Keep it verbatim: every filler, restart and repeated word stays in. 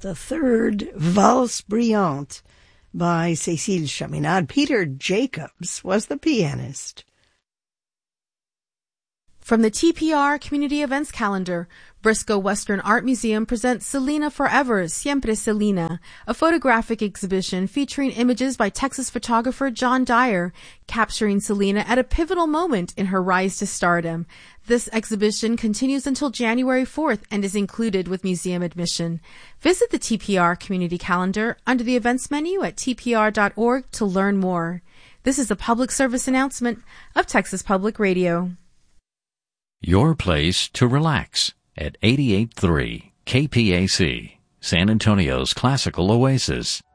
the third Valse Brillante by Cécile Chaminade. Peter Jacobs was the pianist. From the T P R Community Events Calendar, Briscoe Western Art Museum presents Selena Forever, Siempre Selena, a photographic exhibition featuring images by Texas photographer John Dyer, capturing Selena at a pivotal moment in her rise to stardom. This exhibition continues until January fourth and is included with museum admission. Visit the T P R Community Calendar under the events menu at t p r dot org to learn more. This is a public service announcement of Texas Public Radio. Your place to relax at eighty-eight point three K P A C, San Antonio's classical oasis.